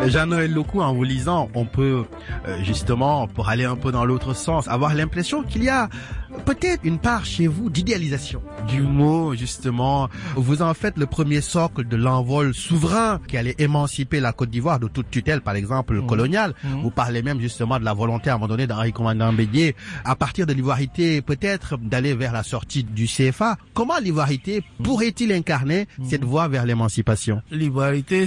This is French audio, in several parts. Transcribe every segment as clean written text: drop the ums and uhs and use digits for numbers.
Jean-Noël Loukou, en vous lisant, on peut justement, pour aller un peu dans l'autre sens, avoir l'impression qu'il y a peut-être une part chez vous d'idéalisation du mot, justement. Vous en faites le premier socle de l'envol souverain qui allait émanciper la Côte d'Ivoire de toute tutelle, par exemple, coloniale. Vous parlez même justement de la volonté à un moment donné d'Henri Commandant Bédié, à partir de l'ivoirité, peut-être d'aller vers la sortie du CFA. Comment l'ivoirité pourrait-il incarner cette voie vers l'émancipation? L'ivoirité,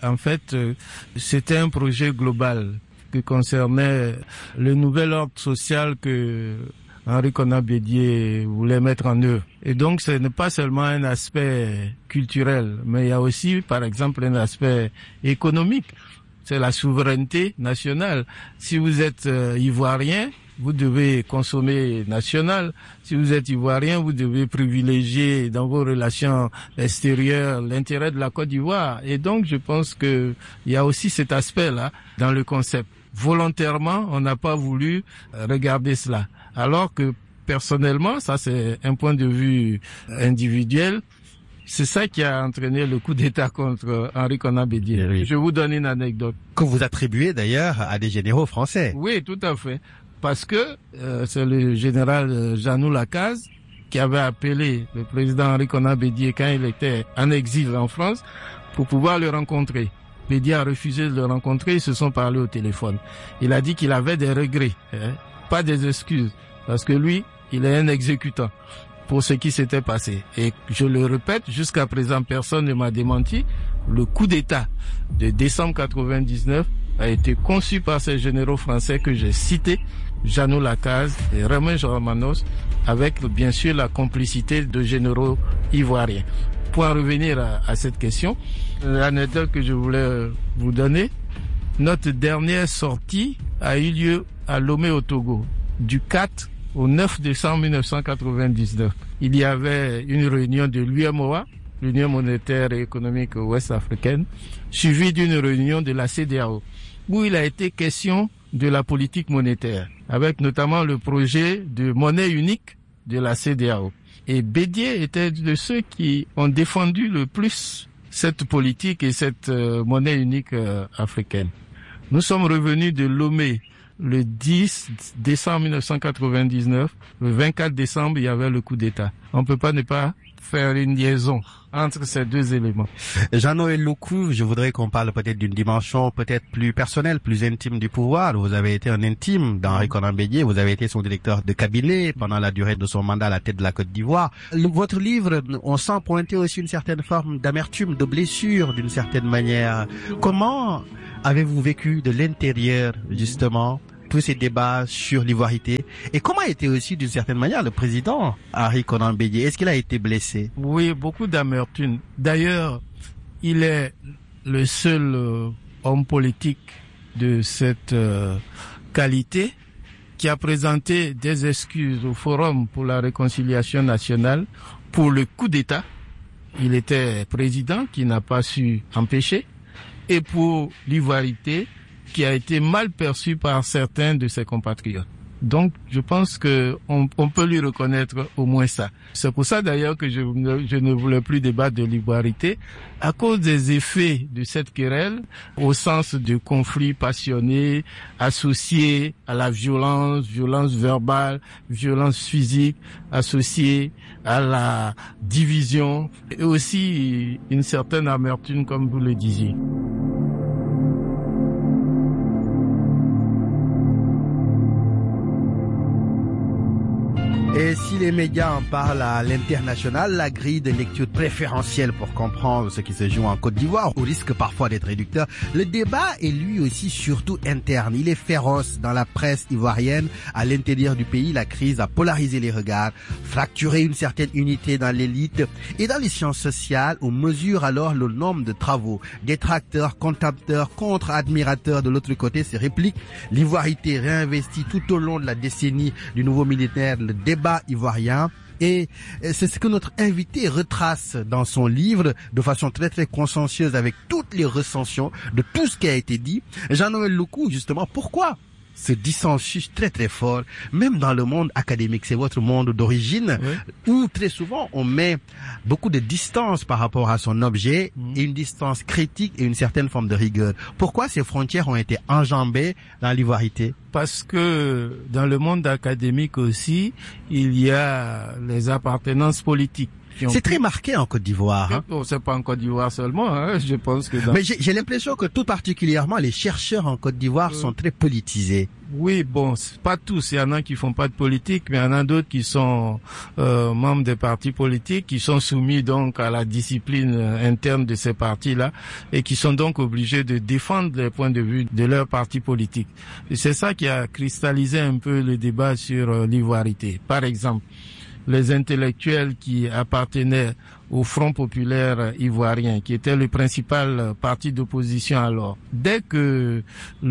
c'était un projet global qui concernait le nouvel ordre social que Henri Konan Bédié voulait mettre en œuvre. Et donc, ce n'est pas seulement un aspect culturel, mais il y a aussi, par exemple, un aspect économique. C'est la souveraineté nationale. Si vous êtes ivoirien, vous devez consommer national. Si vous êtes ivoirien, vous devez privilégier dans vos relations extérieures l'intérêt de la Côte d'Ivoire. Et donc, je pense que il y a aussi cet aspect-là dans le concept. Volontairement, on n'a pas voulu regarder cela. Alors que personnellement, ça c'est un point de vue individuel, c'est ça qui a entraîné le coup d'État contre Henri Konan Bédié. Oui. Je vous donne une anecdote. Que vous attribuez d'ailleurs à des généraux français. Oui, tout à fait. Parce que c'est le général Janou Lacaze qui avait appelé le président Henri Konan Bédié quand il était en exil en France pour pouvoir le rencontrer. Bédié a refusé de le rencontrer, ils se sont parlé au téléphone. Il a dit qu'il avait des regrets, pas des excuses, parce que lui, il est un exécutant pour ce qui s'était passé. Et je le répète, jusqu'à présent, personne ne m'a démenti. Le coup d'État de décembre 99 a été conçu par ces généraux français que j'ai cités, Janou Lacaze et Raymond Romanos, avec bien sûr la complicité de généraux ivoiriens. Pour en revenir à cette question, l'anecdote que je voulais vous donner, notre dernière sortie a eu lieu à Lomé au Togo, du 4 au 9 décembre 1999. Il y avait une réunion de l'UMOA, l'Union monétaire et économique ouest-africaine, suivie d'une réunion de la CEDEAO, où il a été question de la politique monétaire, avec notamment le projet de monnaie unique de la CEDEAO. Et Bédié était de ceux qui ont défendu le plus cette politique et cette monnaie unique africaine. Nous sommes revenus de Lomé le 10 décembre 1999. Le 24 décembre, il y avait le coup d'État. On ne peut pas ne pas faire une liaison entre ces deux éléments. Jean-Noël Loukou, je voudrais qu'on parle peut-être d'une dimension peut-être plus personnelle, plus intime du pouvoir. Vous avez été un intime d'Henri Konan Bédié, vous avez été son directeur de cabinet pendant la durée de son mandat à la tête de la Côte d'Ivoire. Votre livre, on sent pointer aussi une certaine forme d'amertume, de blessure d'une certaine manière. Comment avez-vous vécu de l'intérieur, justement, tous ces débats sur l'ivoirité? Et comment a été aussi, d'une certaine manière, le président Henri Konan Bédié? Est-ce qu'il a été blessé? Oui, beaucoup d'amertume. D'ailleurs, il est le seul homme politique de cette qualité qui a présenté des excuses au Forum pour la réconciliation nationale pour le coup d'État. Il était président qui n'a pas su empêcher, et pour l'ivoirité qui a été mal perçu par certains de ses compatriotes. Donc, je pense que on peut lui reconnaître au moins ça. C'est pour ça d'ailleurs que je ne voulais plus débattre de l'ivoirité, à cause des effets de cette querelle, au sens de conflits passionnés, associés à la violence verbale, violence physique, associés à la division, et aussi une certaine amertume, comme vous le disiez. Et si les médias en parlent à l'international, la grille de lecture préférentielle pour comprendre ce qui se joue en Côte d'Ivoire, au risque parfois d'être réducteur, le débat est lui aussi surtout interne. Il est féroce dans la presse ivoirienne. À l'intérieur du pays, la crise a polarisé les regards, fracturé une certaine unité dans l'élite. Et dans les sciences sociales, on mesure alors le nombre de travaux. Détracteurs, contempteurs, contre-admirateurs de l'autre côté se répliquent. L'ivoirité réinvestit tout au long de la décennie du nouveau millénaire le débat ivoirien, et c'est ce que notre invité retrace dans son livre de façon très très consciencieuse, avec toutes les recensions de tout ce qui a été dit. Jean-Noël Loukou, justement, pourquoi ce dissensus très très fort, même dans le monde académique. C'est votre monde d'origine, où très souvent on met beaucoup de distance par rapport à son objet, et une distance critique et une certaine forme de rigueur. Pourquoi ces frontières ont été enjambées dans l'ivoirité? Parce que dans le monde académique aussi, il y a les appartenances politiques. C'est très marqué en Côte d'Ivoire. Hein? Bon, c'est pas en Côte d'Ivoire seulement, hein. Je pense que Mais j'ai l'impression que tout particulièrement les chercheurs en Côte d'Ivoire sont très politisés. Oui, bon, pas tous. Il y en a qui font pas de politique, mais il y en a d'autres qui sont membres des partis politiques, qui sont soumis donc à la discipline interne de ces partis-là, et qui sont donc obligés de défendre les points de vue de leur parti politique. Et c'est ça qui a cristallisé un peu le débat sur l'ivoirité. Par exemple, les intellectuels qui appartenaient au Front populaire ivoirien, qui était le principal parti d'opposition alors. Dès que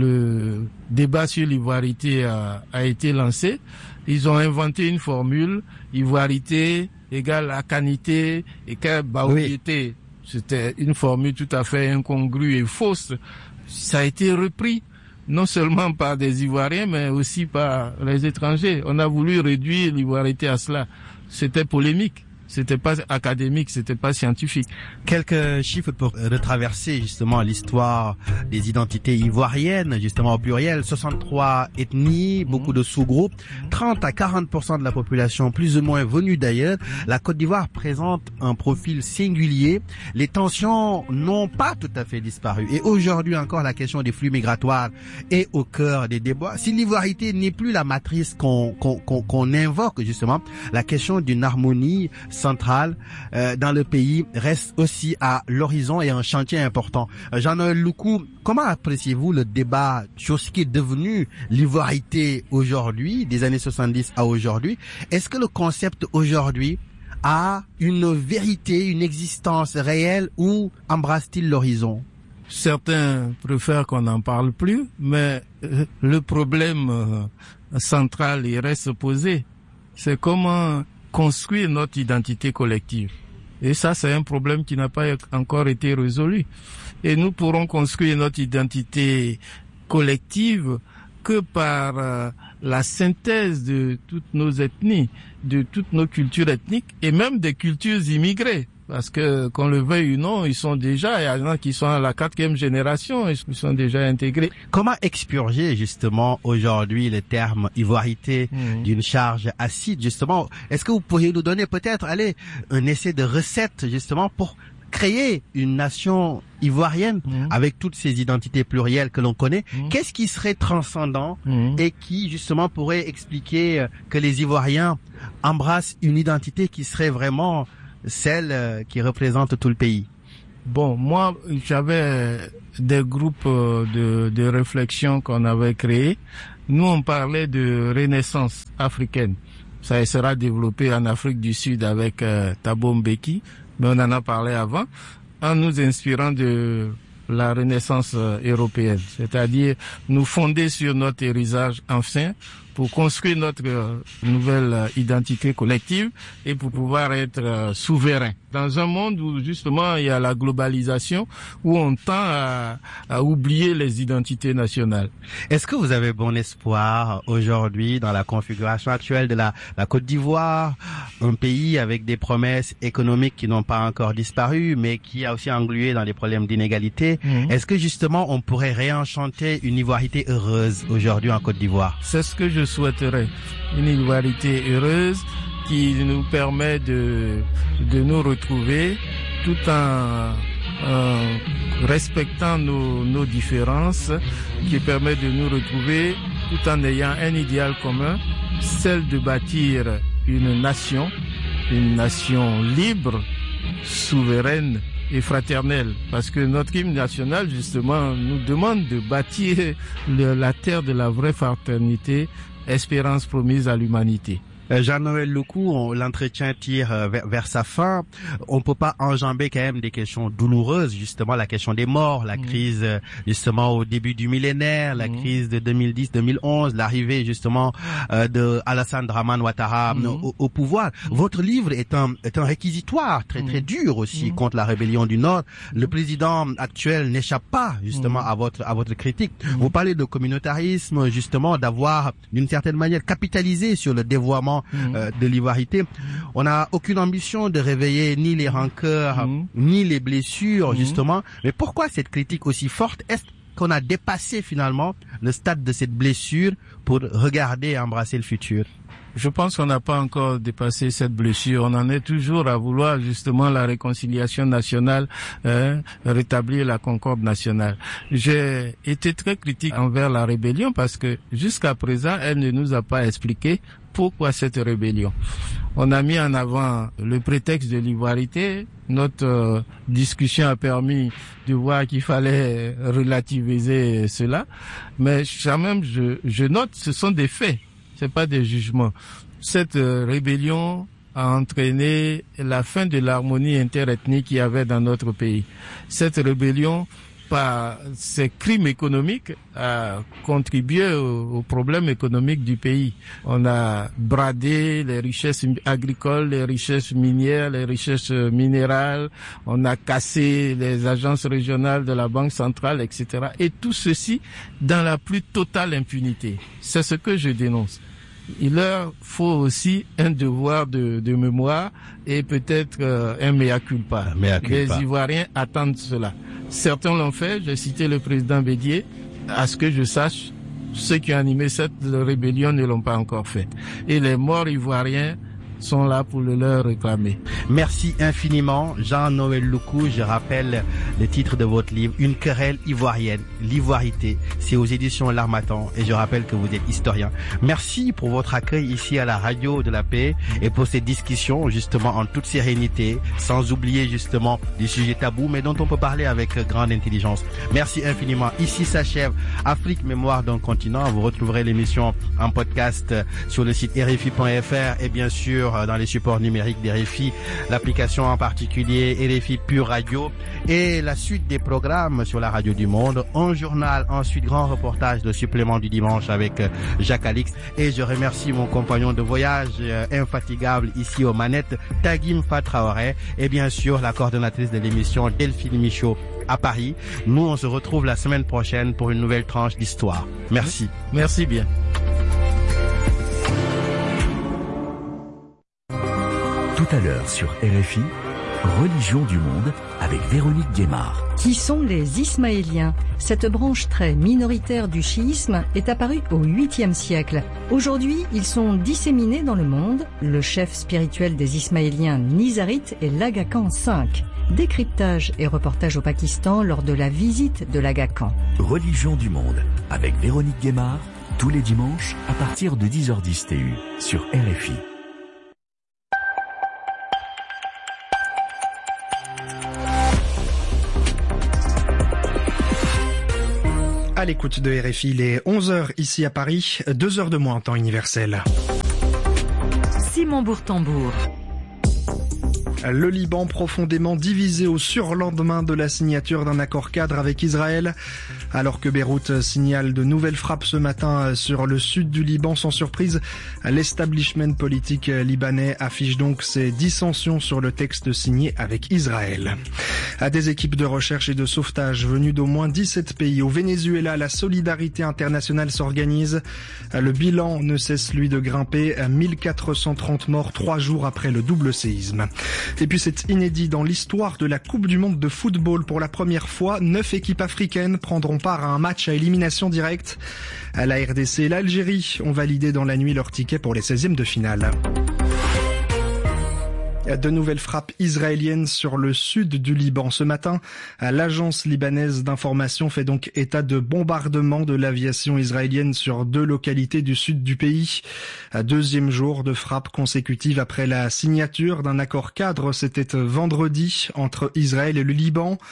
le débat sur l'ivoirité a été lancé, ils ont inventé une formule, ivoirité égale acanité égale baouyété. C'était une formule tout à fait incongrue et fausse. Ça a été repris non seulement par des Ivoiriens, mais aussi par les étrangers. On a voulu réduire l'ivoirité à cela. C'était polémique. C'était pas académique, c'était pas scientifique. Quelques chiffres pour retraverser justement l'histoire des identités ivoiriennes, justement au pluriel. 63 ethnies, beaucoup de sous-groupes, 30 à 40% de la population plus ou moins venue d'ailleurs. La Côte d'Ivoire présente un profil singulier. Les tensions n'ont pas tout à fait disparu. Et aujourd'hui encore, la question des flux migratoires est au cœur des débats. Si l'ivoirité n'est plus la matrice qu'on invoque justement, la question d'une harmonie centrale dans le pays reste aussi à l'horizon et un chantier important. Jean-Noël Loukou, comment appréciez-vous le débat sur ce qui est devenu l'ivoirité aujourd'hui, des années 70 à aujourd'hui? Est-ce que le concept aujourd'hui a une vérité, une existence réelle, ou embrasse-t-il l'horizon? Certains préfèrent qu'on n'en parle plus, mais le problème central, il reste posé. C'est comment construire notre identité collective. Et ça, c'est un problème qui n'a pas encore été résolu. Et nous pourrons construire notre identité collective que par la synthèse de toutes nos ethnies, de toutes nos cultures ethniques, et même des cultures immigrées. Parce que, qu'on le veuille ou non, il y en a qui sont à la 4e génération, ils sont déjà intégrés. Comment expurger, justement, aujourd'hui, le terme ivoirité d'une charge acide, justement? Est-ce que vous pourriez nous donner peut-être, un essai de recette, justement, pour créer une nation ivoirienne avec toutes ces identités plurielles que l'on connaît? Qu'est-ce qui serait transcendant et qui, justement, pourrait expliquer que les Ivoiriens embrassent une identité qui serait vraiment celle qui représente tout le pays? Bon, moi, j'avais des groupes de réflexion qu'on avait créés. Nous, on parlait de renaissance africaine. Ça sera développé en Afrique du Sud avec Thabo Mbeki, mais on en a parlé avant, en nous inspirant de la renaissance européenne, c'est-à-dire nous fonder sur notre héritage ancien pour construire notre nouvelle identité collective et pour pouvoir être souverain. Dans un monde où justement il y a la globalisation, où on tend à oublier les identités nationales. Est-ce que vous avez bon espoir aujourd'hui dans la configuration actuelle de la Côte d'Ivoire, un pays avec des promesses économiques qui n'ont pas encore disparu, mais qui a aussi englué dans les problèmes d'inégalité? Est-ce que justement on pourrait réenchanter une ivoirité heureuse aujourd'hui en Côte d'Ivoire? C'est ce que je souhaiterais, une ivoirité heureuse qui nous permet de nous retrouver tout en respectant nos différences, qui permet de nous retrouver tout en ayant un idéal commun, celle de bâtir une nation libre, souveraine et fraternelle. Parce que notre hymne national, justement, nous demande de bâtir la terre de la vraie fraternité, espérance promise à l'humanité. Jean-Noël Loukou, l'entretien tire vers sa fin. On peut pas enjamber quand même des questions douloureuses, justement la question des morts, la crise justement au début du millénaire, la crise de 2010-2011, l'arrivée justement de Alassane Dramane Ouattara au pouvoir. Votre livre est un réquisitoire très très dur aussi contre la rébellion du Nord. Le président actuel n'échappe pas justement à votre critique. Vous parlez de communautarisme, justement d'avoir d'une certaine manière capitalisé sur le dévoiement de l'ivoirité. On n'a aucune ambition de réveiller ni les rancœurs ni les blessures justement. Mais pourquoi cette critique aussi forte? Est-ce qu'on a dépassé finalement le stade de cette blessure pour regarder et embrasser le futur? Je pense qu'on n'a pas encore dépassé cette blessure. On en est toujours à vouloir justement la réconciliation nationale, rétablir la concorde nationale. J'ai été très critique envers la rébellion parce que jusqu'à présent, elle ne nous a pas expliqué pourquoi cette rébellion. On a mis en avant le prétexte de l'ivoirité. Notre discussion a permis de voir qu'il fallait relativiser cela. Mais quand même, je note, ce sont des faits. C'est pas des jugements. Cette rébellion a entraîné la fin de l'harmonie interethnique qu'il y avait dans notre pays. Cette rébellion, par ses crimes économiques, a contribué au problème économique du pays. On a bradé les richesses agricoles, les richesses minières, les richesses minérales. On a cassé les agences régionales de la Banque centrale, etc. Et tout ceci dans la plus totale impunité. C'est ce que je dénonce. Il leur faut aussi un devoir de mémoire et peut-être un mea culpa. Les Ivoiriens attendent cela. Certains l'ont fait, j'ai cité le président Bédié. À ce que je sache, ceux qui ont animé cette rébellion ne l'ont pas encore fait. Et les morts ivoiriens sont là pour le leur réclamer. Merci infiniment, Jean-Noël Loukou. Je rappelle le titre de votre livre, Une querelle ivoirienne, l'ivoirité. C'est aux éditions L'Harmattan et je rappelle que vous êtes historien. Merci pour votre accueil ici à la Radio de la Paix et pour cette discussion justement en toute sérénité, sans oublier justement des sujets tabous mais dont on peut parler avec grande intelligence. Merci infiniment. Ici s'achève Afrique Mémoire d'un continent. Vous retrouverez l'émission en podcast sur le site RFI.fr et bien sûr dans les supports numériques d'RFI, l'application en particulier RFI Pure Radio et la suite des programmes sur la Radio du Monde, un journal, ensuite grand reportage de supplément du dimanche avec Jacques Alix et je remercie mon compagnon de voyage infatigable ici aux manettes, Tagim Fatraoré et bien sûr la coordonnatrice de l'émission Delphine Michaud à Paris. Nous on se retrouve la semaine prochaine pour une nouvelle tranche d'histoire. Merci. Merci bien. Tout à l'heure sur RFI, Religion du monde avec Véronique Guémard. Qui sont les Ismaéliens? Cette branche très minoritaire du chiisme est apparue au 8e siècle. Aujourd'hui, ils sont disséminés dans le monde. Le chef spirituel des Ismaéliens nizarites est l'Aga Khan V. Décryptage et reportage au Pakistan lors de la visite de l'Aga Khan. Religion du monde avec Véronique Guémard, tous les dimanches à partir de 10h10 TU sur RFI. À l'écoute de RFI, il est 11h ici à Paris, 2 heures de moins en temps universel. Simon Bourtambour. Le Liban profondément divisé au surlendemain de la signature d'un accord cadre avec Israël. Alors que Beyrouth signale de nouvelles frappes ce matin sur le sud du Liban, sans surprise, l'establishment politique libanais affiche donc ses dissensions sur le texte signé avec Israël. À des équipes de recherche et de sauvetage venues d'au moins 17 pays au Venezuela, la solidarité internationale s'organise. Le bilan ne cesse lui de grimper, 1430 morts 3 jours après le double séisme. Et puis c'est inédit dans l'histoire de la Coupe du monde de football. Pour la première fois, 9 équipes africaines prendront part à un match à élimination directe. La RDC et l'Algérie ont validé dans la nuit leur ticket pour les 16e de finale. De nouvelles frappes israéliennes sur le sud du Liban. Ce matin, l'agence libanaise d'information fait donc état de bombardement de l'aviation israélienne sur 2 localités du sud du pays. 2e jour de frappe consécutive après la signature d'un accord cadre. C'était vendredi entre Israël et le Liban.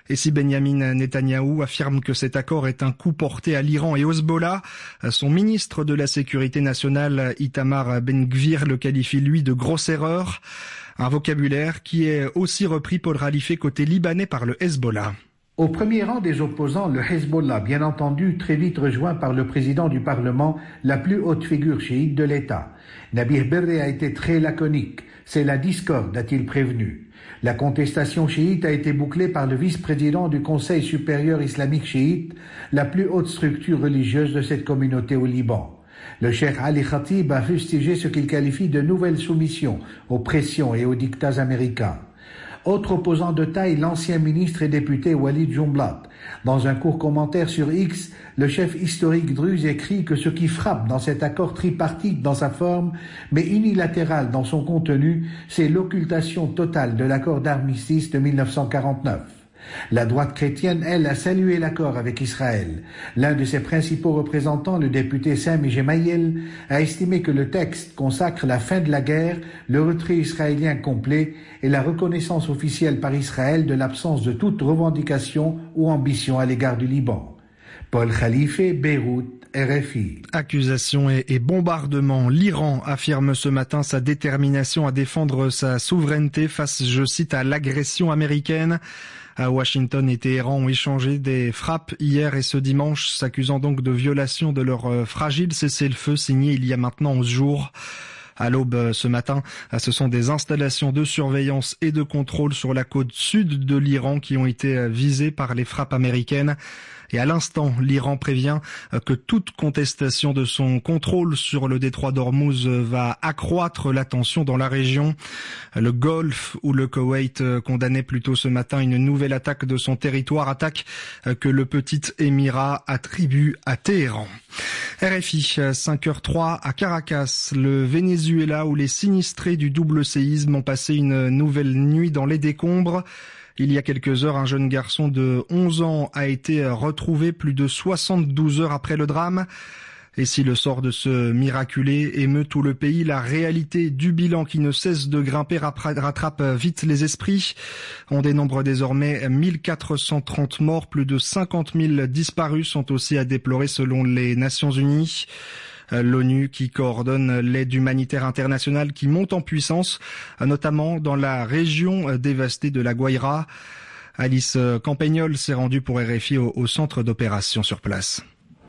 Et si Benyamin Netanyahou affirme que cet accord est un coup porté à l'Iran et au Hezbollah, son ministre de la Sécurité nationale, Itamar Ben-Gvir, le qualifie lui de grosse erreur. Un vocabulaire qui est aussi repris pour Khalife côté libanais par le Hezbollah. Au premier rang des opposants, le Hezbollah, bien entendu, très vite rejoint par le président du Parlement, la plus haute figure chiite de l'État. Nabih Berri a été très laconique. C'est la discorde, a-t-il prévenu. La contestation chiite a été bouclée par le vice-président du Conseil supérieur islamique chiite, la plus haute structure religieuse de cette communauté au Liban. Le cheikh Ali Khatib a fustigé ce qu'il qualifie de nouvelle soumission aux pressions et aux dictats américains. Autre opposant de taille, l'ancien ministre et député Walid Jumblat. Dans un court commentaire sur X, le chef historique druze écrit que ce qui frappe dans cet accord tripartite dans sa forme, mais unilatéral dans son contenu, c'est l'occultation totale de l'accord d'armistice de 1949. La droite chrétienne, elle, a salué l'accord avec Israël. L'un de ses principaux représentants, le député Sami Gemayel, a estimé que le texte consacre la fin de la guerre, le retrait israélien complet et la reconnaissance officielle par Israël de l'absence de toute revendication ou ambition à l'égard du Liban. Paul Khalife, Beyrouth, RFI. Accusations et bombardements. L'Iran affirme ce matin sa détermination à défendre sa souveraineté face, je cite, à l'agression américaine. À Washington et Téhéran ont échangé des frappes hier et ce dimanche, s'accusant donc de violation de leur fragile cessez-le-feu signé il y a maintenant 11 jours. À l'aube ce matin, ce sont des installations de surveillance et de contrôle sur la côte sud de l'Iran qui ont été visées par les frappes américaines. Et à l'instant, l'Iran prévient que toute contestation de son contrôle sur le détroit d'Ormuz va accroître la tension dans la région. Le Golfe ou le Koweït condamnait plutôt ce matin une nouvelle attaque de son territoire, attaque que le petit émirat attribue à Téhéran. RFI, 5h03 à Caracas, le Venezuela où les sinistrés du double séisme ont passé une nouvelle nuit dans les décombres. Il y a quelques heures, un jeune garçon de 11 ans a été retrouvé plus de 72 heures après le drame. Et si le sort de ce miraculé émeut tout le pays, la réalité du bilan qui ne cesse de grimper rattrape vite les esprits. On dénombre désormais 1430 morts, plus de 50 000 disparus sont aussi à déplorer selon les Nations Unies. L'ONU qui coordonne l'aide humanitaire internationale qui monte en puissance, notamment dans la région dévastée de la Guaira. Alice Campagnol s'est rendue pour RFI au centre d'opération sur place.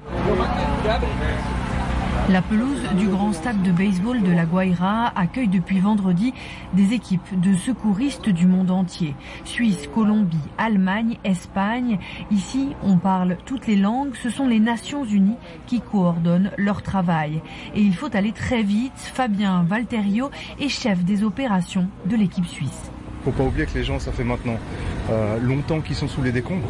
La pelouse du grand stade de baseball de la Guaira accueille depuis vendredi des équipes de secouristes du monde entier. Suisse, Colombie, Allemagne, Espagne. Ici, on parle toutes les langues. Ce sont les Nations Unies qui coordonnent leur travail. Et il faut aller très vite. Fabien Valterio est chef des opérations de l'équipe suisse. Faut pas oublier que les gens, ça fait maintenant longtemps qu'ils sont sous les décombres,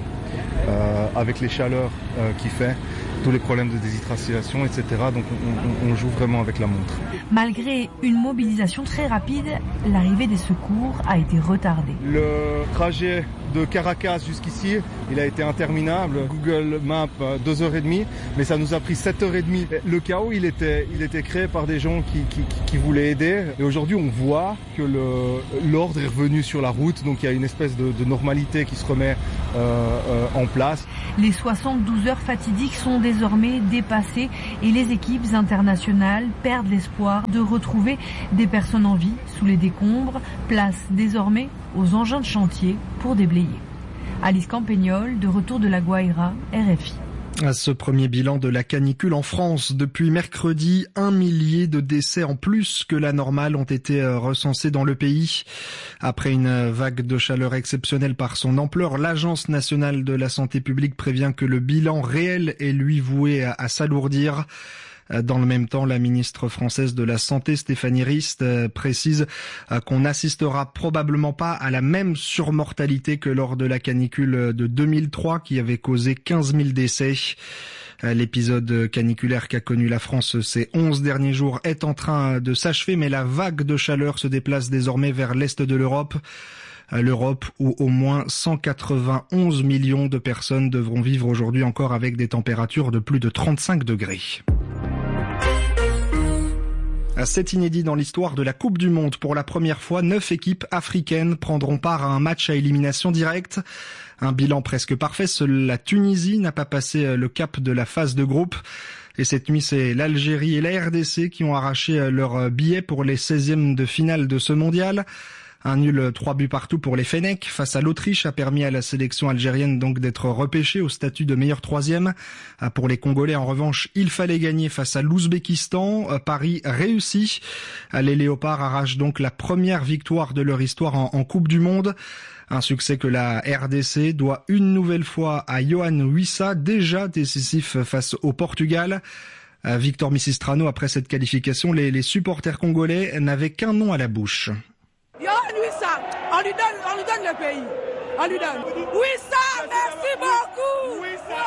avec les chaleurs qu'il fait, tous les problèmes de déshydratation, etc. Donc on joue vraiment avec la montre. Malgré une mobilisation très rapide, l'arrivée des secours a été retardée. Le trajet de Caracas jusqu'ici, il a été interminable. Google Maps 2h30, mais ça nous a pris 7h30. Le chaos, il était créé par des gens qui voulaient aider. Et aujourd'hui, on voit que l'ordre est revenu sur la route, donc il y a une espèce de normalité qui se remet en place. Les 72 heures fatidiques sont désormais dépassées et les équipes internationales perdent l'espoir de retrouver des personnes en vie sous les décombres. Place désormais aux engins de chantier pour déblayer. Alice Campagnol, de retour de la Guaira, RFI. À ce premier bilan de la canicule en France, depuis mercredi, 1 millier de décès en plus que la normale ont été recensés dans le pays. Après une vague de chaleur exceptionnelle par son ampleur, l'Agence nationale de la santé publique prévient que le bilan réel est lui voué à s'alourdir. Dans le même temps, la ministre française de la Santé, Stéphanie Rist, précise qu'on n'assistera probablement pas à la même surmortalité que lors de la canicule de 2003 qui avait causé 15 000 décès. L'épisode caniculaire qu'a connu la France ces 11 derniers jours est en train de s'achever, mais la vague de chaleur se déplace désormais vers l'est de l'Europe. L'Europe où au moins 191 millions de personnes devront vivre aujourd'hui encore avec des températures de plus de 35 degrés. C'est inédit dans l'histoire de la Coupe du Monde. Pour la première fois, 9 équipes africaines prendront part à un match à élimination directe. Un bilan presque parfait, seule la Tunisie n'a pas passé le cap de la phase de groupe. Et cette nuit, c'est l'Algérie et la RDC qui ont arraché leur billet pour les 16e de finale de ce mondial. Un nul 3 buts partout pour les Fennecs face à l'Autriche a permis à la sélection algérienne donc d'être repêchée au statut de meilleur troisième. Pour les Congolais, en revanche, il fallait gagner face à l'Ouzbékistan. Paris réussit. Les Léopards arrachent donc la première victoire de leur histoire en Coupe du Monde. Un succès que la RDC doit une nouvelle fois à Yohan Wissa, déjà décisif face au Portugal. Victor Misistrano, après cette qualification, les supporters congolais n'avaient qu'un nom à la bouche. Yohan Wissa, on lui donne le pays. On lui donne. Wissa, merci beaucoup.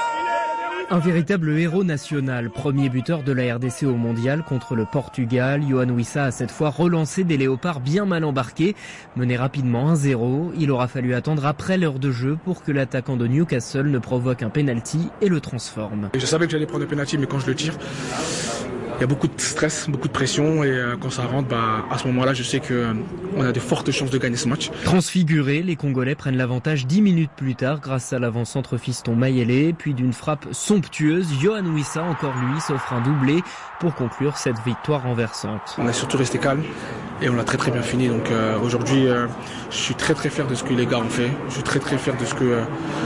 Un véritable héros national, premier buteur de la RDC au mondial contre le Portugal. Yohan Wissa a cette fois relancé des Léopards bien mal embarqués. Mené rapidement 1-0, il aura fallu attendre après l'heure de jeu pour que l'attaquant de Newcastle ne provoque un penalty et le transforme. Je savais que j'allais prendre un penalty, mais quand je le tire, il y a beaucoup de stress, beaucoup de pression et quand ça rentre, à ce moment-là, je sais qu'on a de fortes chances de gagner ce match. Transfigurés, les Congolais prennent l'avantage 10 minutes plus tard grâce à l'avant-centre fiston Mayele, puis d'une frappe somptueuse, Yohan Wissa, encore lui, s'offre un doublé pour conclure cette victoire renversante. On a surtout resté calme et on a très très bien fini. Donc aujourd'hui, je suis très très fier de ce que les gars ont fait. Je suis très très fier de ce que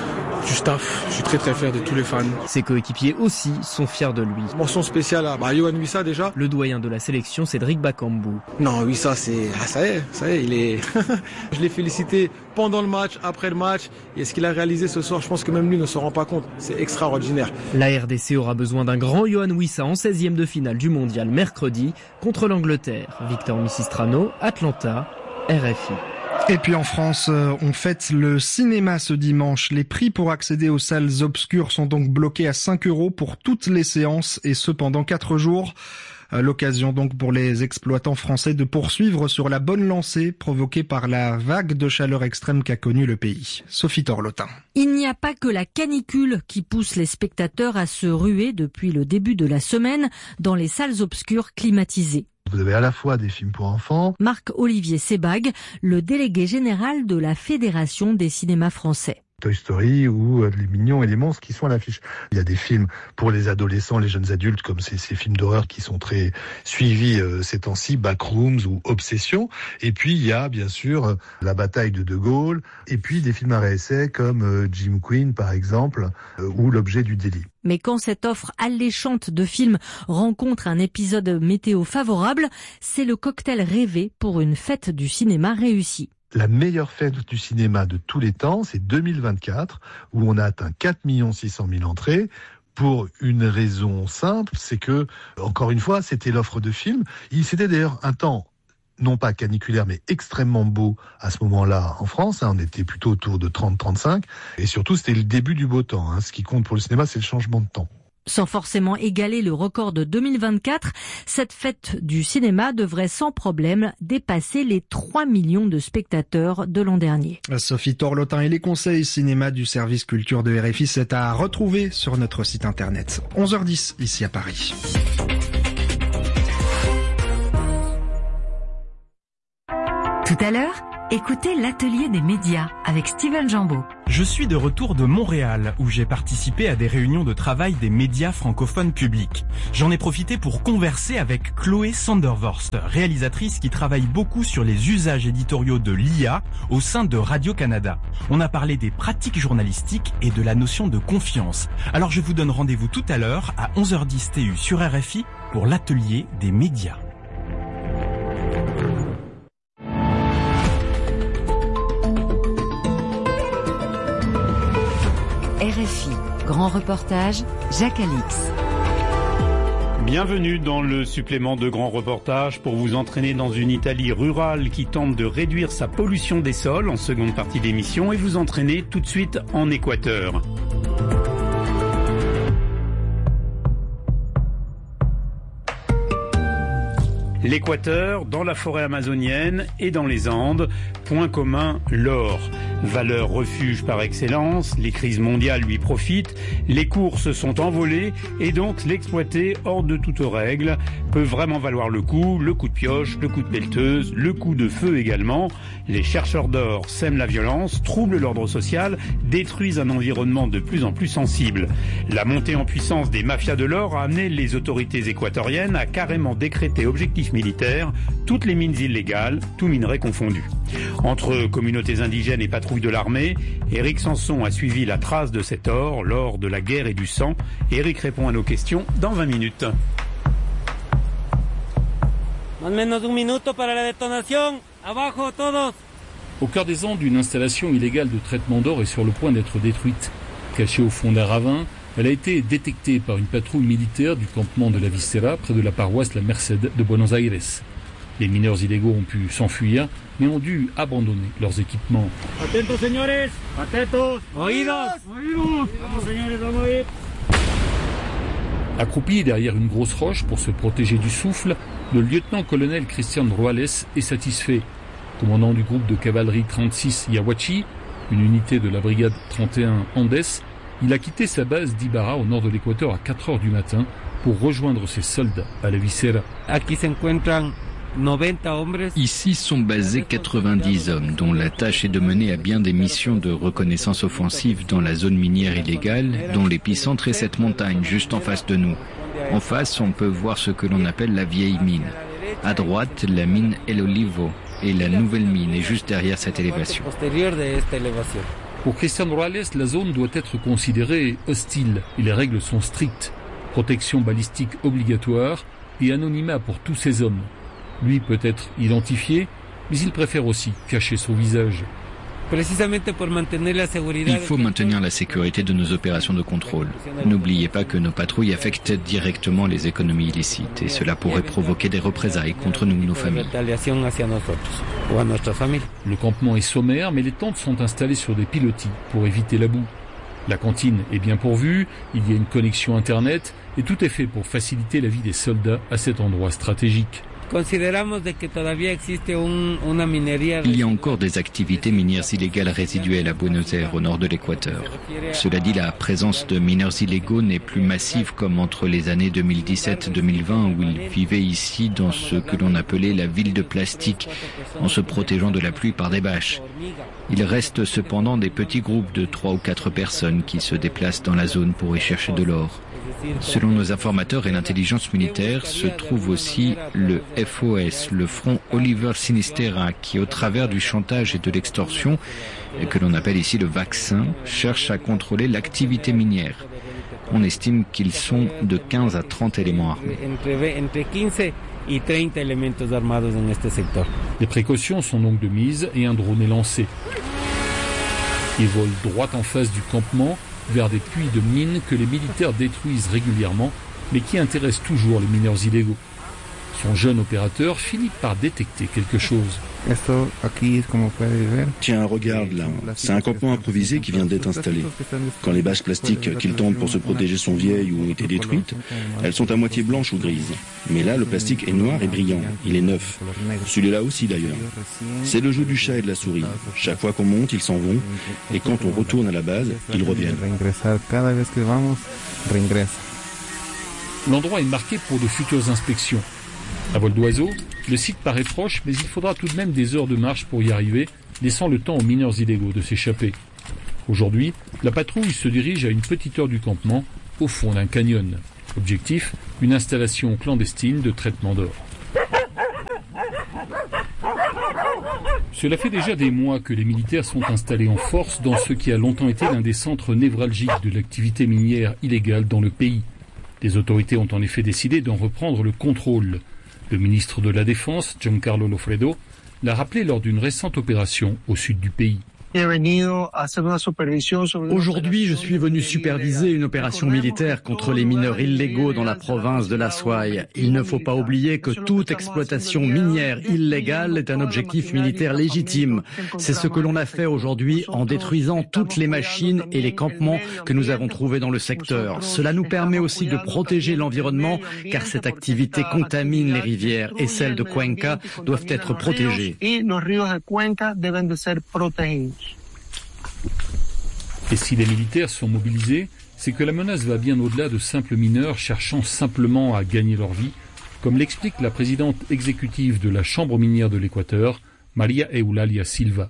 du staff, je suis très très fier de tous les fans. Ses coéquipiers aussi sont fiers de lui. Mention spéciale à Yohan Wissa déjà. Le doyen de la sélection, Cédric Bakambu. Non, Wissa, ça y est, il est... Je l'ai félicité pendant le match, après le match, et ce qu'il a réalisé ce soir, je pense que même lui ne se rend pas compte. C'est extraordinaire. La RDC aura besoin d'un grand Yohan Wissa en 16e de finale du mondial mercredi contre l'Angleterre. Victor Misistrano, Atlanta, RFI. Et puis en France, on fête le cinéma ce dimanche. Les prix pour accéder aux salles obscures sont donc bloqués à 5 € pour toutes les séances et ce pendant 4 jours. L'occasion donc pour les exploitants français de poursuivre sur la bonne lancée provoquée par la vague de chaleur extrême qu'a connue le pays. Sophie Torlotin. Il n'y a pas que la canicule qui pousse les spectateurs à se ruer depuis le début de la semaine dans les salles obscures climatisées. Vous avez à la fois des films pour enfants. Marc-Olivier Sebag, le délégué général de la Fédération des cinémas français. Toy Story ou Les Mignons et les Monstres qui sont à l'affiche. Il y a des films pour les adolescents, les jeunes adultes, comme ces films d'horreur qui sont très suivis ces temps-ci, Backrooms ou Obsession. Et puis il y a bien sûr La bataille de Gaulle, et puis des films à réessai comme Jim Queen par exemple, ou L'objet du délit. Mais quand cette offre alléchante de films rencontre un épisode météo favorable, c'est le cocktail rêvé pour une fête du cinéma réussie. La meilleure fête du cinéma de tous les temps, c'est 2024, où on a atteint 4 600 000 entrées. Pour une raison simple, c'est que, encore une fois, c'était l'offre de films. C'était d'ailleurs un temps, non pas caniculaire, mais extrêmement beau à ce moment-là en France. On était plutôt autour de 30-35. Et surtout, c'était le début du beau temps. Ce qui compte pour le cinéma, c'est le changement de temps. Sans forcément égaler le record de 2024, cette fête du cinéma devrait sans problème dépasser les 3 millions de spectateurs de l'an dernier. Sophie Torlotin et les conseils cinéma du service culture de RFI, c'est à retrouver sur notre site internet. 11h10 ici à Paris. Tout à l'heure, écoutez l'atelier des médias avec Steven Jambeau. Je suis de retour de Montréal où j'ai participé à des réunions de travail des médias francophones publics. J'en ai profité pour converser avec Chloé Sandervorst, réalisatrice qui travaille beaucoup sur les usages éditoriaux de l'IA au sein de Radio-Canada. On a parlé des pratiques journalistiques et de la notion de confiance. Alors je vous donne rendez-vous tout à l'heure à 11h10 TU sur RFI pour l'atelier des médias. RFI, grand reportage, Jacques Alix. Bienvenue dans le supplément de grand reportage pour vous entraîner dans une Italie rurale qui tente de réduire sa pollution des sols en seconde partie d'émission et vous entraîner tout de suite en Équateur. L'Équateur, dans la forêt amazonienne et dans les Andes, point commun, l'or. Valeur refuge par excellence, les crises mondiales lui profitent, les cours se sont envolés et donc l'exploiter hors de toute règle peut vraiment valoir le coup de pioche, le coup de pelleteuse, le coup de feu également. Les chercheurs d'or sèment la violence, troublent l'ordre social, détruisent un environnement de plus en plus sensible. La montée en puissance des mafias de l'or a amené les autorités équatoriennes à carrément décréter objectif militaire toutes les mines illégales, tout minerai confondu. Entre communautés indigènes et patrouilles de l'armée, Éric Sanson a suivi la trace de cet or lors de la guerre et du sang. Éric répond à nos questions dans 20 minutes. Au cœur des Andes, une installation illégale de traitement d'or est sur le point d'être détruite. Cachée au fond d'un ravin, elle a été détectée par une patrouille militaire du campement de la Visera près de la paroisse La Merced de Buenos Aires. Les mineurs illégaux ont pu s'enfuir, mais ont dû abandonner leurs équipements. Atentos, señores. Atentos. Oídos. Oídos. Vamos, señores, vamos a ir. Accroupi derrière une grosse roche pour se protéger du souffle, le lieutenant-colonel Cristian Ruales est satisfait. Commandant du groupe de cavalerie 36 Yahuachi, une unité de la brigade 31 Andes, il a quitté sa base d'Ibarra au nord de l'Équateur à 4 heures du matin pour rejoindre ses soldats à la Visera. Ici sont basés 90 hommes, dont la tâche est de mener à bien des missions de reconnaissance offensive dans la zone minière illégale, dont l'épicentre est cette montagne juste en face de nous. En face, on peut voir ce que l'on appelle la vieille mine. À droite, la mine El Olivo, et la nouvelle mine est juste derrière cette élévation. Pour Cristian Ruales, la zone doit être considérée hostile et les règles sont strictes. Protection balistique obligatoire et anonymat pour tous ces hommes. Lui peut être identifié, mais il préfère aussi cacher son visage. Il faut maintenir la sécurité de nos opérations de contrôle. N'oubliez pas que nos patrouilles affectent directement les économies illicites et cela pourrait provoquer des représailles contre nous et nos familles. Le campement est sommaire, mais les tentes sont installées sur des pilotis pour éviter la boue. La cantine est bien pourvue, il y a une connexion Internet et tout est fait pour faciliter la vie des soldats à cet endroit stratégique. Il y a encore des activités minières illégales résiduelles à Buenos Aires, au nord de l'Équateur. Cela dit, la présence de mineurs illégaux n'est plus massive comme entre les années 2017-2020 où ils vivaient ici dans ce que l'on appelait la ville de plastique, en se protégeant de la pluie par des bâches. Il reste cependant des petits groupes de 3 ou 4 personnes qui se déplacent dans la zone pour y chercher de l'or. Selon nos informateurs et l'intelligence militaire, se trouve aussi le FOS, le Front Oliver Sinistera, qui au travers du chantage et de l'extorsion, que l'on appelle ici le vaccin, cherche à contrôler l'activité minière. On estime qu'ils sont de 15 à 30 éléments armés. Les précautions sont donc de mise et un drone est lancé. Il vole droit en face du campement, vers des puits de mines que les militaires détruisent régulièrement, mais qui intéressent toujours les mineurs illégaux. Son jeune opérateur finit par détecter quelque chose. Tiens, regarde là, c'est un campement improvisé qui vient d'être installé. Quand les bâches plastiques qu'il tente pour se protéger sont vieilles ou ont été détruites, elles sont à moitié blanches ou grises. Mais là, le plastique est noir et brillant, il est neuf. Celui-là aussi d'ailleurs. C'est le jeu du chat et de la souris. Chaque fois qu'on monte, ils s'en vont, et quand on retourne à la base, ils reviennent. L'endroit est marqué pour de futures inspections. À vol d'oiseau, le site paraît proche, mais il faudra tout de même des heures de marche pour y arriver, laissant le temps aux mineurs illégaux de s'échapper. Aujourd'hui, la patrouille se dirige à une petite heure du campement, au fond d'un canyon. Objectif, une installation clandestine de traitement d'or. Cela fait déjà des mois que les militaires sont installés en force dans ce qui a longtemps été l'un des centres névralgiques de l'activité minière illégale dans le pays. Les autorités ont en effet décidé d'en reprendre le contrôle. Le ministre de la Défense, Giancarlo Lofredo, l'a rappelé lors d'une récente opération au sud du pays. Aujourd'hui, je suis venu superviser une opération militaire contre les mineurs illégaux dans la province de l'Azuay. Il ne faut pas oublier que toute exploitation minière illégale est un objectif militaire légitime. C'est ce que l'on a fait aujourd'hui en détruisant toutes les machines et les campements que nous avons trouvés dans le secteur. Cela nous permet aussi de protéger l'environnement car cette activité contamine les rivières et celles de Cuenca doivent être protégées. Et si les militaires sont mobilisés, c'est que la menace va bien au-delà de simples mineurs cherchant simplement à gagner leur vie, comme l'explique la présidente exécutive de la Chambre minière de l'Équateur, Maria Eulalia Silva.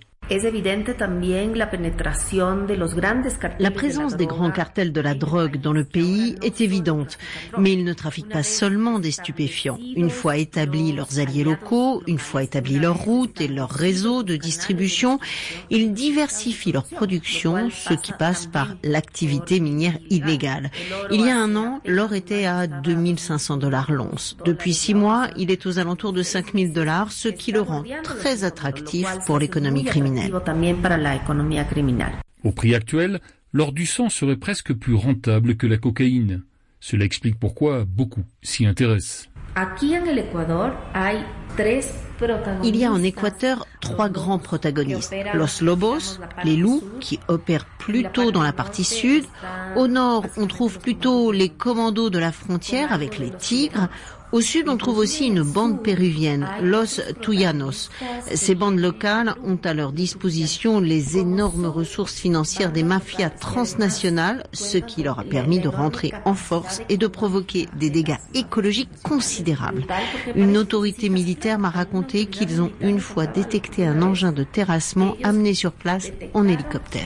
La présence des grands cartels de la drogue dans le pays est évidente, mais ils ne trafiquent pas seulement des stupéfiants. Une fois établis leurs alliés locaux, une fois établis leurs routes et leurs réseaux de distribution, ils diversifient leur production, ce qui passe par l'activité minière illégale. Il y a un an, l'or était à $2 500 l'once. Depuis 6 mois, il est aux alentours de $5 000, ce qui le rend très attractif pour l'économie criminelle. Au prix actuel, l'or du sang serait presque plus rentable que la cocaïne. Cela explique pourquoi beaucoup s'y intéressent. Il y a en Équateur 3 grands protagonistes. Los Lobos, les loups, qui opèrent plutôt dans la partie sud. Au nord, on trouve plutôt les commandos de la frontière avec les tigres. Au sud, on trouve aussi une bande péruvienne, Los Tuyanos. Ces bandes locales ont à leur disposition les énormes ressources financières des mafias transnationales, ce qui leur a permis de rentrer en force et de provoquer des dégâts écologiques considérables. Une autorité militaire m'a raconté qu'ils ont une fois détecté un engin de terrassement amené sur place en hélicoptère.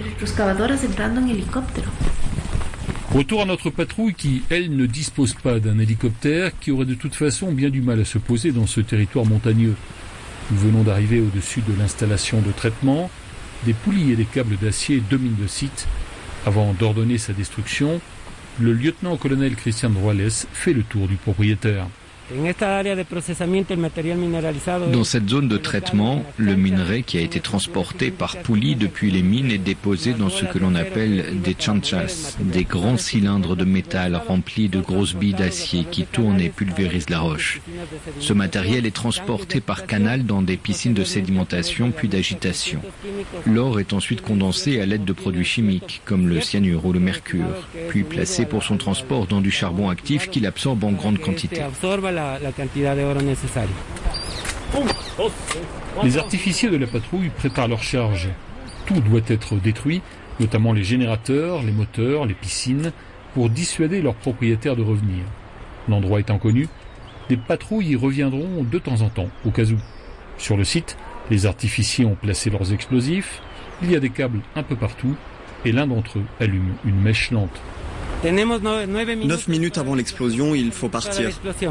Retour à notre patrouille qui, elle, ne dispose pas d'un hélicoptère, qui aurait de toute façon bien du mal à se poser dans ce territoire montagneux. Nous venons d'arriver au-dessus de l'installation de traitement. Des poulies et des câbles d'acier dominent le site. Avant d'ordonner sa destruction, le lieutenant-colonel Cristian Ruales fait le tour du propriétaire. Dans cette zone de traitement, le minerai qui a été transporté par poulie depuis les mines est déposé dans ce que l'on appelle des chanchas, des grands cylindres de métal remplis de grosses billes d'acier qui tournent et pulvérisent la roche. Ce matériel est transporté par canal dans des piscines de sédimentation puis d'agitation. L'or est ensuite condensé à l'aide de produits chimiques comme le cyanure ou le mercure, puis placé pour son transport dans du charbon actif qu'il absorbe en grande quantité. Les artificiers de la patrouille préparent leur charge. Tout doit être détruit, notamment les générateurs, les moteurs, les piscines, pour dissuader leurs propriétaires de revenir. L'endroit étant connu, des patrouilles y reviendront de temps en temps, au cas où. Sur le site, les artificiers ont placé leurs explosifs, il y a des câbles un peu partout, et l'un d'entre eux allume une mèche lente. 9 minutes avant l'explosion, il faut partir.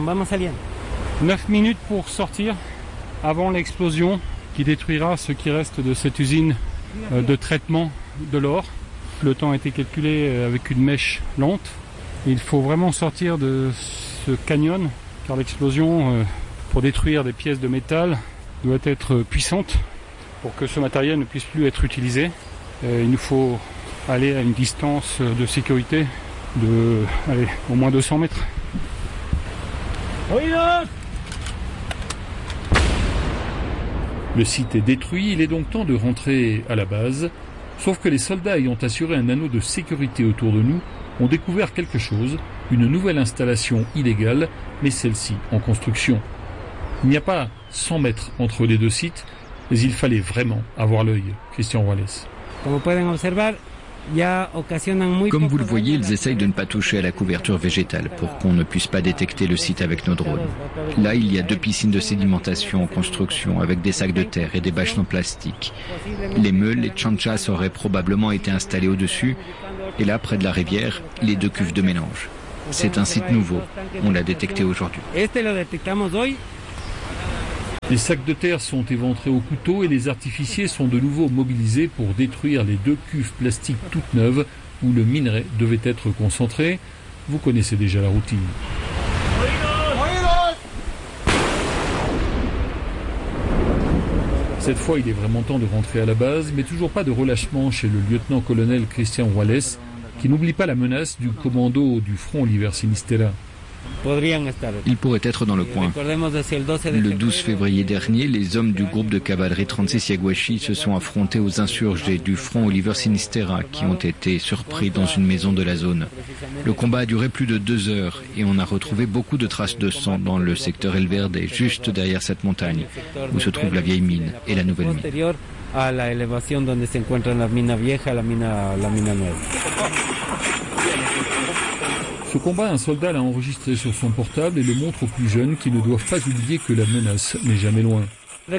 9 minutes pour sortir avant l'explosion qui détruira ce qui reste de cette usine de traitement de l'or. Le temps a été calculé avec une mèche lente. Il faut vraiment sortir de ce canyon car l'explosion pour détruire des pièces de métal doit être puissante pour que ce matériel ne puisse plus être utilisé. Il nous faut aller à une distance de sécurité de au moins 200 mètres. Le site est détruit, il est donc temps de rentrer à la base, sauf que les soldats ayant assuré un anneau de sécurité autour de nous ont découvert quelque chose, une nouvelle installation illégale, mais celle-ci en construction. Il n'y a pas 100 mètres entre les deux sites, mais il fallait vraiment avoir l'œil. Cristian Ruales. Comme vous le voyez, ils essayent de ne pas toucher à la couverture végétale pour qu'on ne puisse pas détecter le site avec nos drones. Là, il y a 2 piscines de sédimentation en construction avec des sacs de terre et des bâches en plastique. Les meules, les chanchas auraient probablement été installés au-dessus et là, près de la rivière, les 2 cuves de mélange. C'est un site nouveau. On l'a détecté aujourd'hui. Les sacs de terre sont éventrés au couteau et les artificiers sont de nouveau mobilisés pour détruire les 2 cuves plastiques toutes neuves où le minerai devait être concentré. Vous connaissez déjà la routine. Cette fois, il est vraiment temps de rentrer à la base, mais toujours pas de relâchement chez le lieutenant-colonel Cristian Ruales, qui n'oublie pas la menace du commando du front Oliver Sinistera. Ils pourraient être dans le coin. Le 12 février dernier, les hommes du groupe de cavalerie 36 Yaguachi se sont affrontés aux insurgés du front Oliver Sinistera qui ont été surpris dans une maison de la zone. Le combat a duré plus de 2 heures et on a retrouvé beaucoup de traces de sang dans le secteur El Verde, juste derrière cette montagne, où se trouve la vieille mine et la nouvelle mine. a la elevación donde se encuentran la mina vieja, la mina nueva. Ce combat, un soldat l'a enregistré sur son portable et le montre aux plus jeunes qui ne doivent pas oublier que la menace n'est jamais loin. Les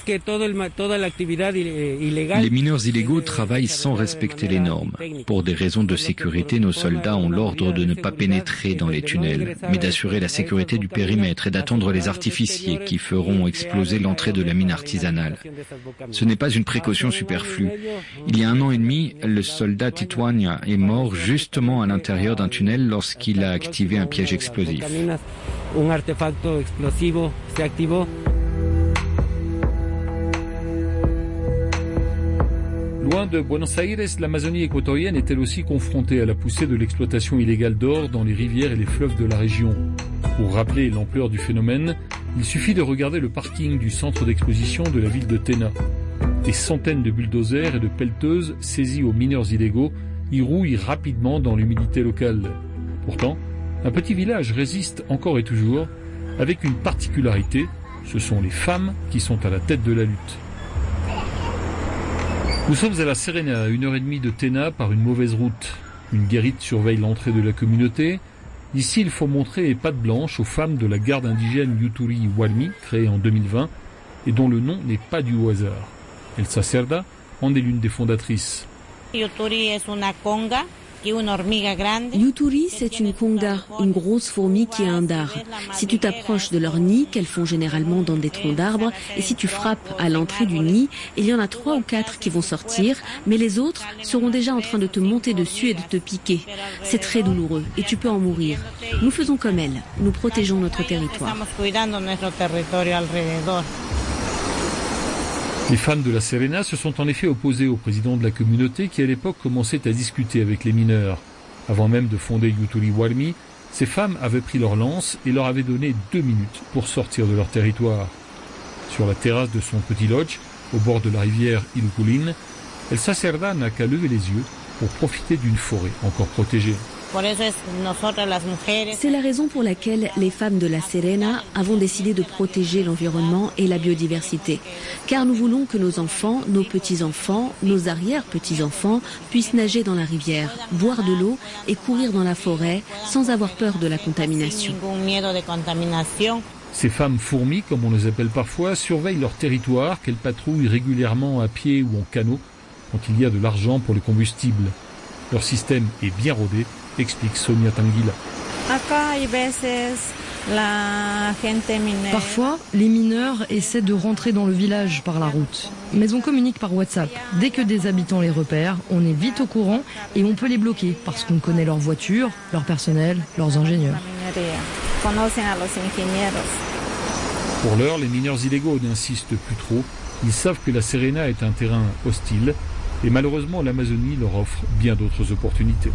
mineurs illégaux travaillent sans respecter les normes. Pour des raisons de sécurité, nos soldats ont l'ordre de ne pas pénétrer dans les tunnels, mais d'assurer la sécurité du périmètre et d'attendre les artificiers qui feront exploser l'entrée de la mine artisanale. Ce n'est pas une précaution superflue. Il y a 1 an et demi, le soldat Tituania est mort justement à l'intérieur d'un tunnel lorsqu'il a activé un piège explosif. Loin de Buenos Aires, l'Amazonie équatorienne est elle aussi confrontée à la poussée de l'exploitation illégale d'or dans les rivières et les fleuves de la région. Pour rappeler l'ampleur du phénomène, il suffit de regarder le parking du centre d'exposition de la ville de Tena. Des centaines de bulldozers et de pelleteuses saisis aux mineurs illégaux y rouillent rapidement dans l'humidité locale. Pourtant, un petit village résiste encore et toujours, avec une particularité, ce sont les femmes qui sont à la tête de la lutte. Nous sommes à La Serena, à 1h30 de Tena par une mauvaise route. Une guérite surveille l'entrée de la communauté. Ici, il faut montrer les pattes blanches aux femmes de la garde indigène Yuturi Walmi, créée en 2020, et dont le nom n'est pas dû au hasard. Elsa Cerda en est l'une des fondatrices. Yuturi est une conga. Yuturi, c'est une conga, une grosse fourmi qui a un dard. Si tu t'approches de leur nid, qu'elles font généralement dans des troncs d'arbres, et si tu frappes à l'entrée du nid, il y en a 3 ou 4 qui vont sortir, mais les autres seront déjà en train de te monter dessus et de te piquer. C'est très douloureux et tu peux en mourir. Nous faisons comme elles, nous protégeons notre territoire. Les femmes de La Serena se sont en effet opposées au président de la communauté qui à l'époque commençait à discuter avec les mineurs. Avant même de fonder Yuturi Walmi, ces femmes avaient pris leur lance et leur avaient donné 2 minutes pour sortir de leur territoire. Sur la terrasse de son petit lodge, au bord de la rivière Iluculin, Elsa Cerda n'a qu'à lever les yeux pour profiter d'une forêt encore protégée. C'est la raison pour laquelle les femmes de La Serena avons décidé de protéger l'environnement et la biodiversité. Car nous voulons que nos enfants, nos petits-enfants, nos arrière-petits-enfants puissent nager dans la rivière, boire de l'eau et courir dans la forêt sans avoir peur de la contamination. Ces femmes fourmis, comme on les appelle parfois, surveillent leur territoire qu'elles patrouillent régulièrement à pied ou en canot quand il y a de l'argent pour le combustible. Leur système est bien rodé, explique Sonia Tanguila. Parfois, les mineurs essaient de rentrer dans le village par la route. Mais on communique par WhatsApp. Dès que des habitants les repèrent, on est vite au courant et on peut les bloquer parce qu'on connaît leurs voitures, leur personnel, leurs ingénieurs. Pour l'heure, les mineurs illégaux n'insistent plus trop. Ils savent que La Serena est un terrain hostile et malheureusement l'Amazonie leur offre bien d'autres opportunités.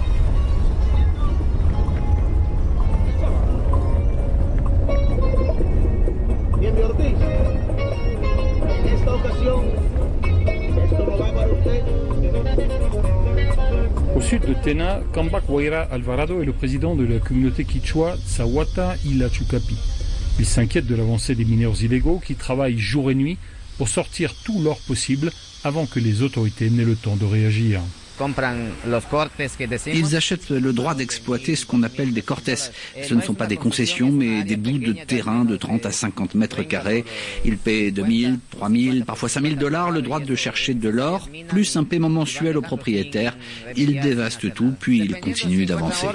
Au sud de Tena, Camba Guaira Alvarado est le président de la communauté quichua Tsawata Ilachucapi. Il s'inquiète de l'avancée des mineurs illégaux qui travaillent jour et nuit pour sortir tout l'or possible avant que les autorités n'aient le temps de réagir. Ils achètent le droit d'exploiter ce qu'on appelle des cortes. Ce ne sont pas des concessions, mais des bouts de terrain de 30 à 50 mètres carrés. Ils paient 2000, 3000, parfois $5000 le droit de chercher de l'or, plus un paiement mensuel aux propriétaires. Ils dévastent tout, puis ils continuent d'avancer.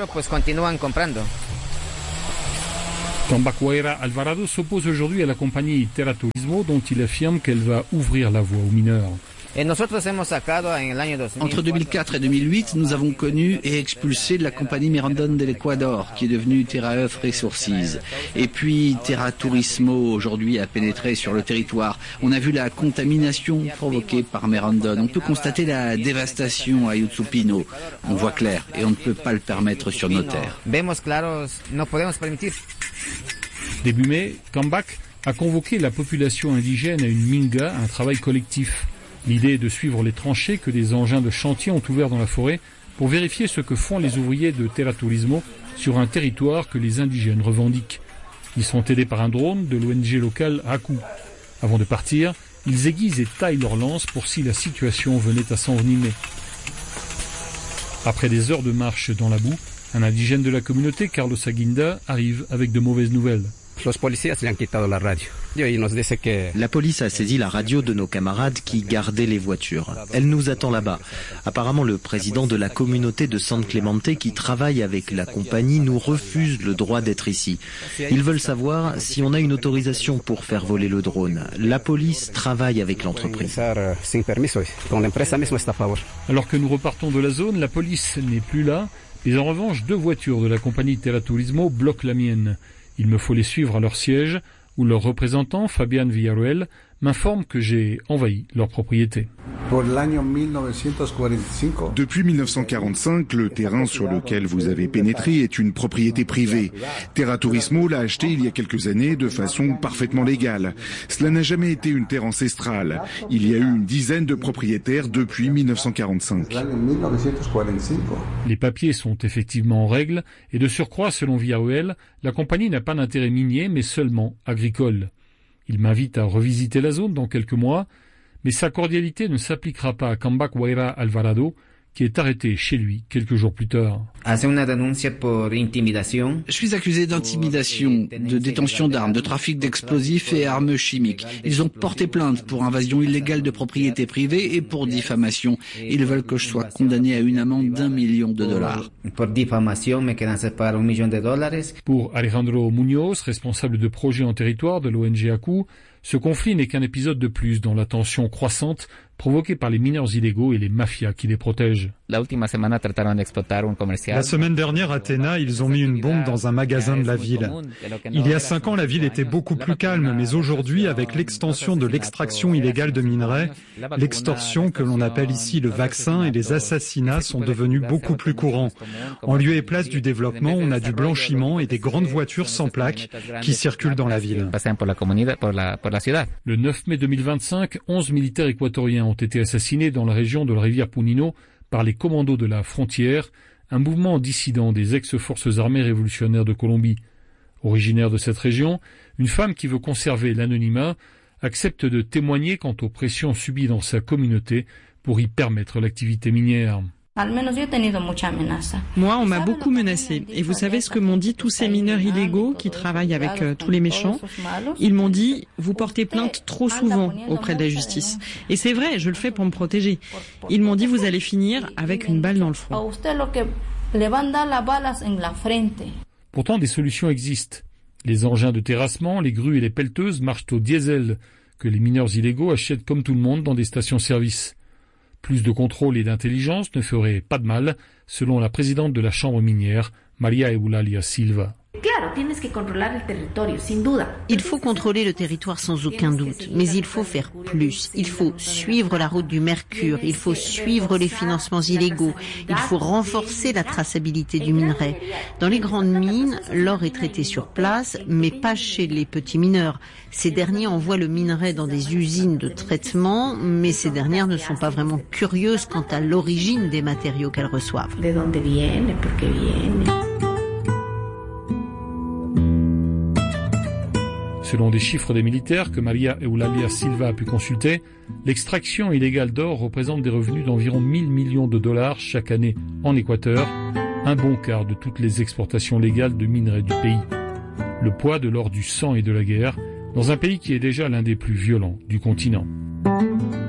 Cambacuera Alvarado s'oppose aujourd'hui à la compagnie Terraturismo dont il affirme qu'elle va ouvrir la voie aux mineurs. Entre 2004 et 2008, nous avons connu et expulsé la compagnie Mirandón de l'Équateur, qui est devenue Terra Earth Resources. Et puis Terraturismo, aujourd'hui, a pénétré sur le territoire. On a vu la contamination provoquée par Mirandón. On peut constater la dévastation à Yutsupino. On voit clair et on ne peut pas le permettre sur nos terres. Début mai, Cambak a convoqué la population indigène à une minga, un travail collectif. L'idée est de suivre les tranchées que des engins de chantier ont ouverts dans la forêt pour vérifier ce que font les ouvriers de Terraturismo sur un territoire que les indigènes revendiquent. Ils sont aidés par un drone de l'ONG locale Haku. Avant de partir, Ils aiguisent et taillent leurs lances pour si la situation venait à s'envenimer. Après des heures de marche dans la boue, un indigène de la communauté, Carlos Aguinda, arrive avec de mauvaises nouvelles. La police a saisi la radio de nos camarades qui gardaient les voitures. Elle nous attend là-bas. Apparemment, le président de la communauté de San Clemente qui travaille avec la compagnie nous refuse le droit d'être ici. Ils veulent savoir si on a une autorisation pour faire voler le drone. La police travaille avec l'entreprise. Alors que nous repartons de la zone, la police n'est plus là, mais en revanche, 2 voitures de la compagnie Terraturismo bloquent la mienne. Il me faut les suivre à leur siège, où leur représentant, Fabián Villarroel, m'informe que j'ai envahi leur propriété. Depuis 1945, le terrain sur lequel vous avez pénétré est une propriété privée. Terraturismo l'a acheté il y a quelques années de façon parfaitement légale. Cela n'a jamais été une terre ancestrale. Il y a eu une dizaine de propriétaires depuis 1945. Les papiers sont effectivement en règle et de surcroît, selon Villarroel, la compagnie n'a pas d'intérêt minier mais seulement agricole. Il m'invite à revisiter la zone dans quelques mois, mais sa cordialité ne s'appliquera pas à Cambach Guaira Alvarado, qui est arrêté chez lui quelques jours plus tard. Je suis accusé d'intimidation, de détention d'armes, de trafic d'explosifs et armes chimiques. Ils ont porté plainte pour invasion illégale de propriété privée et pour diffamation. Ils veulent que je sois condamné à une amende d'$1 million. Pour Alejandro Muñoz, responsable de projet en territoire de l'ONG ACU, ce conflit n'est qu'un épisode de plus dans la tension croissante provoquée par les mineurs illégaux et les mafias qui les protègent. La semaine dernière à Tena, ils ont mis une bombe dans un magasin de la ville. Il y a 5 ans, la ville était beaucoup plus calme, mais aujourd'hui, avec l'extension de l'extraction illégale de minerais, l'extorsion que l'on appelle ici le vaccin et les assassinats sont devenus beaucoup plus courants. En lieu et place du développement, on a du blanchiment et des grandes voitures sans plaques qui circulent dans la ville. Le 9 mai 2025, 11 militaires équatoriens ont été assassinés dans la région de la rivière Punino par les commandos de la frontière, un mouvement dissident des ex-forces armées révolutionnaires de Colombie. Originaire de cette région, une femme qui veut conserver l'anonymat accepte de témoigner quant aux pressions subies dans sa communauté pour y permettre l'activité minière. Moi, on m'a beaucoup menacé. Et vous savez ce que m'ont dit tous ces mineurs illégaux qui travaillent avec tous les méchants? Ils m'ont dit, vous portez plainte trop souvent auprès de la justice. Et c'est vrai, je le fais pour me protéger. Ils m'ont dit, vous allez finir avec une balle dans le front. Pourtant, des solutions existent. Les engins de terrassement, les grues et les pelleteuses marchent au diesel, que les mineurs illégaux achètent comme tout le monde dans des stations-service. Plus de contrôle et d'intelligence ne ferait pas de mal, selon la présidente de la chambre minière, Maria Eulalia Silva. Il faut contrôler le territoire sans aucun doute, mais il faut faire plus. Il faut suivre la route du mercure, il faut suivre les financements illégaux, il faut renforcer la traçabilité du minerai. Dans les grandes mines, l'or est traité sur place, mais pas chez les petits mineurs. Ces derniers envoient le minerai dans des usines de traitement, mais ces dernières ne sont pas vraiment curieuses quant à l'origine des matériaux qu'elles reçoivent. Selon des chiffres des militaires que Maria Eulalia Silva a pu consulter, l'extraction illégale d'or représente des revenus d'environ $1 000 millions chaque année en Équateur, un bon quart de toutes les exportations légales de minerais du pays. Le poids de l'or du sang et de la guerre, dans un pays qui est déjà l'un des plus violents du continent.